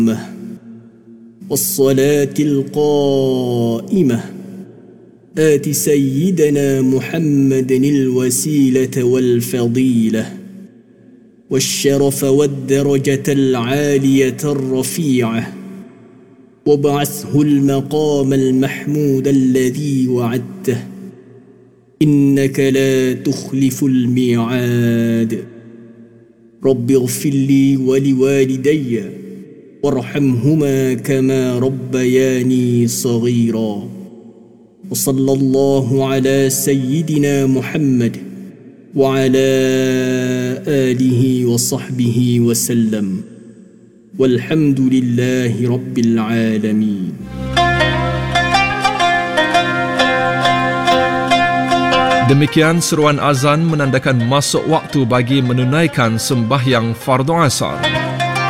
والصلاة القائمة آت سيدنا محمد الوسيلة والفضيلة والشرف والدرجة العالية الرفيعة وابعثه المقام المحمود الذي وعدته إنك لا تخلف الميعاد رب اغفر لي ولوالدي وارحمهما كما ربياني صغيرا وصلى الله على سيدنا محمد وعلى آله وصحبه وسلم والحمد لله رب العالمين. Demikian seruan azan menandakan masuk waktu bagi menunaikan sembahyang fardu asar.